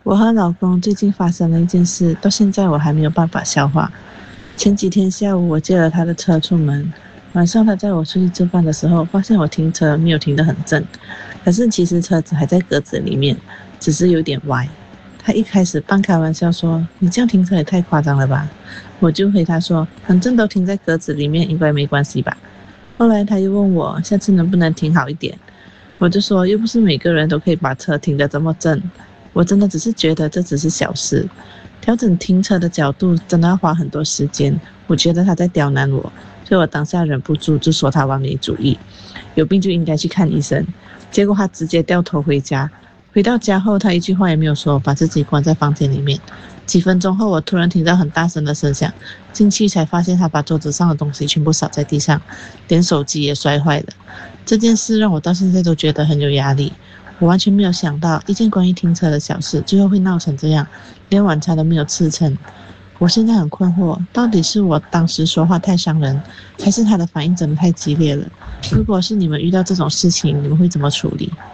我和老公最近发生了一件事，到现在我还没有办法消化。前几天下午，我借了他的车出门，晚上他载我出去吃饭的时候，发现我停车没有停得很正，可是其实车子还在格子里面，只是有点歪。他一开始半开玩笑说：“你这样停车也太夸张了吧？”我就回他说：“反正都停在格子里面，应该没关系吧。”后来他又问我下次能不能停好一点，我就说又不是每个人都可以把车停得这么正。我真的只是觉得这只是小事，调整停车的角度真的要花很多时间。我觉得他在刁难我，所以我当下忍不住就说他完美主义，有病就应该去看医生。结果他直接掉头回家，回到家后他一句话也没有说，把自己关在房间里面。几分钟后，我突然听到很大声的声响，进去才发现他把桌子上的东西全部扫在地上，连手机也摔坏了。这件事让我到现在都觉得很有压力。我完全没有想到一件关于停车的小事最后会闹成这样，连晚餐都没有吃成。我现在很困惑，到底是我当时说话太伤人，还是他的反应真的太激烈了？如果是你们遇到这种事情，你们会怎么处理？